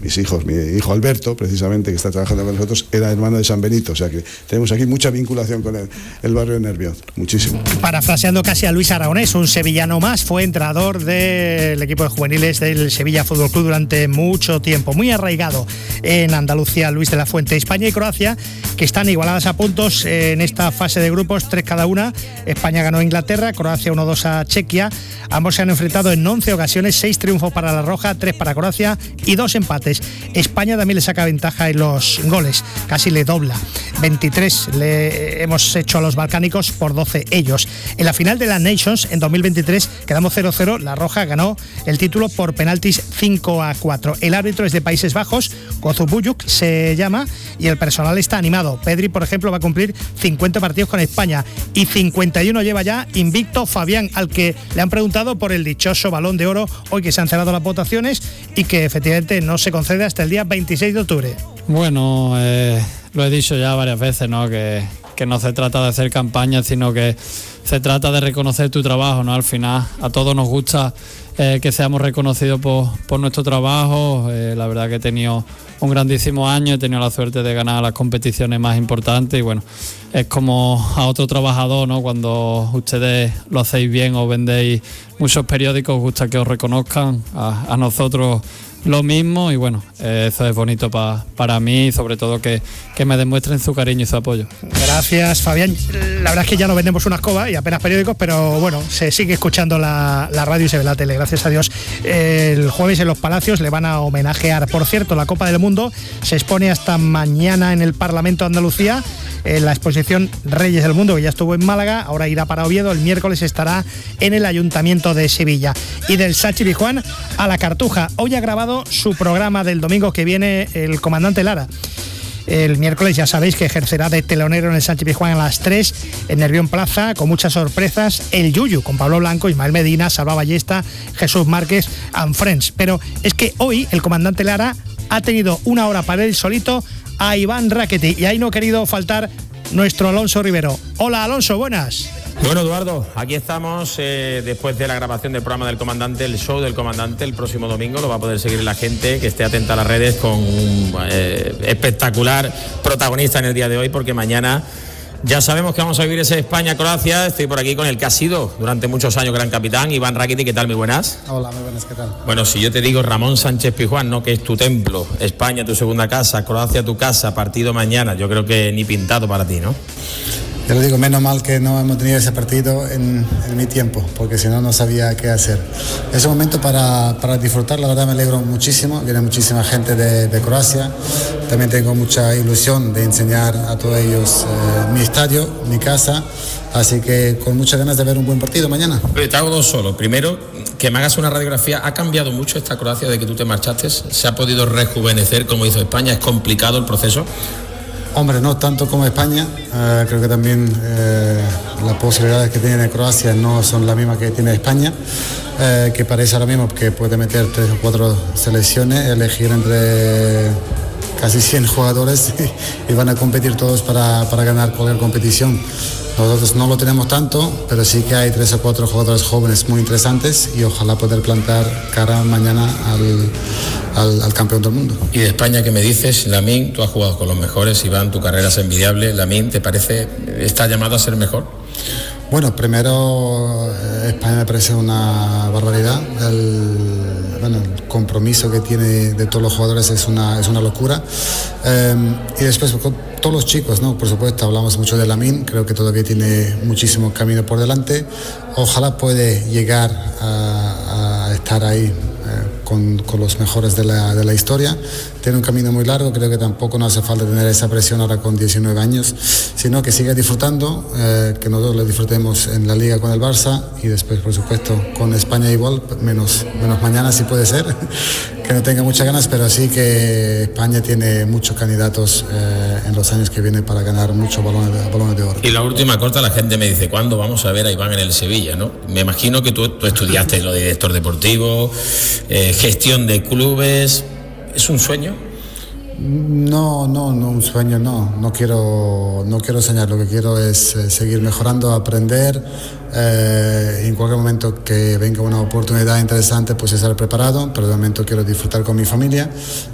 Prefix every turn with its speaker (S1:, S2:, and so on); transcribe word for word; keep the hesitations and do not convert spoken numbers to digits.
S1: mis hijos, mi hijo Alberto, precisamente, que está trabajando con nosotros, era hermano de San Benito, o sea que tenemos aquí mucha vinculación con el, el barrio de Nervión, muchísimo.
S2: Parafraseando casi a Luis Aragonés, un sevillano más, fue entrenador del equipo de juveniles del Sevilla Fútbol Club durante mucho tiempo, muy arraigado en Andalucía, Luis de la Fuente. España y Croacia, que están igualadas a puntos en esta fase de grupos, tres cada una. España ganó a Inglaterra, Croacia uno dos a Chequia. Ambos se han enfrentado en once ocasiones, seis triunfos para la Roja, tres para Croacia y dos empates. España también le saca ventaja en los goles, casi le dobla. veintitrés le hemos hecho a los balcánicos por doce ellos. En la final de la Nations en dos mil veintitrés quedamos cero cero, la Roja ganó el título por penaltis cinco a cuatro. El árbitro es de Países Bajos, Kozubuyuk se llama, y el personal está animado. Pedri, por ejemplo, va a cumplir cincuenta partidos con España y cincuenta y uno lleva ya invicto Fabián, al que le han preguntado por el dichoso Balón de Oro hoy que se han cerrado las votaciones y que efectivamente no se concede hasta el día veintiséis de octubre.
S3: Bueno, eh, lo he dicho ya varias veces, ¿no? Que, que no se trata de hacer campaña, sino que se trata de reconocer tu trabajo, ¿no? Al final a todos nos gusta eh, que seamos reconocidos por, por nuestro trabajo. Eh, la verdad que he tenido un grandísimo año, he tenido la suerte de ganar las competiciones más importantes y bueno, es como a otro trabajador, ¿no? Cuando ustedes lo hacéis bien o vendéis muchos periódicos, os gusta que os reconozcan, a, a nosotros lo mismo y bueno, eh, eso es bonito pa, para mí y sobre todo que, que me demuestren su cariño y su apoyo.
S2: Gracias, Fabián. La verdad es que ya no vendemos una escoba y apenas periódicos, pero bueno, se sigue escuchando la, la radio y se ve la tele, gracias a Dios. El jueves en Los Palacios le van a homenajear. Por cierto, la Copa del Mundo se expone hasta mañana en el Parlamento de Andalucía, en la exposición Reyes del Mundo, que ya estuvo en Málaga, ahora irá para Oviedo, el miércoles estará en el Ayuntamiento de Sevilla. Y del Sánchez Pizjuán a la Cartuja. Hoy ha grabado su programa del domingo que viene el comandante Lara. El miércoles ya sabéis que ejercerá de telonero en el Sánchez Pizjuán a las tres en Nervión Plaza, con muchas sorpresas. El Yuyu con Pablo Blanco, Ismael Medina, Salva Ballesta, Jesús Márquez and Friends. Pero es que hoy el comandante Lara ha tenido una hora para él solito a Iván Rakitic y ahí no ha querido faltar nuestro Alonso Rivero. Hola Alonso, buenas.
S4: Bueno, Eduardo, aquí estamos eh, después de la grabación del programa del comandante, el show del comandante el próximo domingo. Lo va a poder seguir la gente que esté atenta a las redes con un eh, espectacular protagonista en el día de hoy, porque mañana ya sabemos que vamos a vivir ese España-Croacia. Estoy por aquí con el que ha sido durante muchos años gran capitán, Iván Rakitic. ¿Qué tal? Muy buenas.
S5: Hola, muy buenas, ¿qué tal?
S4: Bueno, si yo te digo Ramón Sánchez Pizjuán, ¿no? Que es tu templo, España tu segunda casa, Croacia tu casa, partido mañana, yo creo que ni pintado para ti, ¿no?
S5: Ya lo digo, menos mal que no hemos tenido ese partido en, en mi tiempo, porque si no, no sabía qué hacer. Es un momento para, para disfrutar, la verdad me alegro muchísimo, viene muchísima gente de, de Croacia, también tengo mucha ilusión de enseñar a todos ellos eh, mi estadio, mi casa, así que con muchas ganas de ver un buen partido mañana.
S4: Oye, te hago dos solo. Primero, que me hagas una radiografía. ¿Ha cambiado mucho esta Croacia de que tú te marchaste? ¿Se ha podido rejuvenecer como hizo España? ¿Es complicado el proceso?
S5: Hombre, no tanto como España, uh, creo que también eh, las posibilidades que tiene Croacia no son las mismas que tiene España, eh, que parece ahora mismo que puede meter tres o cuatro selecciones, elegir entre casi cien jugadores y, y van a competir todos para, para ganar cualquier competición. Nosotros no lo tenemos tanto, pero sí que hay tres o cuatro jugadores jóvenes muy interesantes y ojalá poder plantar cara mañana al, al, al campeón del mundo.
S4: Y de España, ¿qué me dices? Lamine, tú has jugado con los mejores, Iván, tu carrera es envidiable. Lamine, ¿te parece, está llamado a ser mejor?
S5: Bueno, primero España me parece una barbaridad. El, bueno, el compromiso que tiene de todos los jugadores es una, es una locura. Eh, y después con todos los chicos, ¿no? Por supuesto, hablamos mucho de Lamine, creo que todavía tiene muchísimo camino por delante. Ojalá puede llegar a, a estar ahí Con, con los mejores de la, de la historia. Tiene un camino muy largo, creo que tampoco no hace falta tener esa presión ahora con diecinueve años, sino que siga disfrutando, eh, que nosotros lo disfrutemos en la Liga con el Barça y después, por supuesto, con España igual, menos, menos mañana si puede ser, que no tenga muchas ganas, pero sí que España tiene muchos candidatos eh, en los años que vienen para ganar muchos balones de, balones de oro.
S4: Y la última corta, la gente me dice, ¿cuándo vamos a ver a Iván en el Sevilla? ¿No? Me imagino que tú, tú estudiaste lo de director deportivo, eh, gestión de clubes. ¿Es un sueño?
S5: No, no, no un sueño, no. No quiero, no quiero soñar. Lo que quiero es eh, seguir mejorando, aprender. Eh, en cualquier momento que venga una oportunidad interesante, pues estar preparado. Pero de momento quiero disfrutar con mi familia